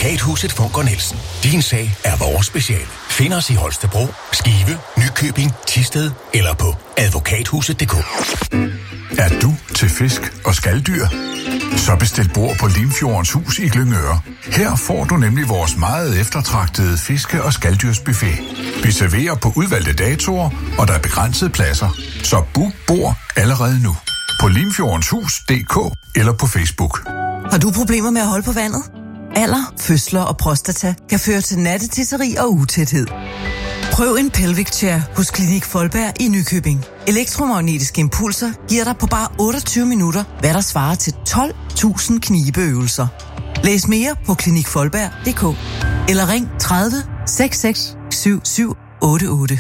Advokathuset Funker Nielsen. Din sag er vores speciale. Find os i Holstebro, Skive, Nykøbing, Thisted eller på advokathuset.dk. Er du til fisk og skaldyr? Så bestil bord på Limfjordens Hus i Glyngøre. Her får du nemlig vores meget eftertragtede fiske- og skalddyrsbuffet. Vi serverer på udvalgte datoer, og der er begrænsede pladser. Så book bord allerede nu. På limfjordenshus.dk eller på Facebook. Har du problemer med at holde på vandet? Alder, fødsler og prostata kan føre til nattetisseri og utæthed. Prøv en Pelvic Chair hos Klinik Folberg i Nykøbing. Elektromagnetiske impulser giver dig på bare 28 minutter, hvad der svarer til 12.000 knibeøvelser. Læs mere på klinikfolberg.dk eller ring 30 66 77 88.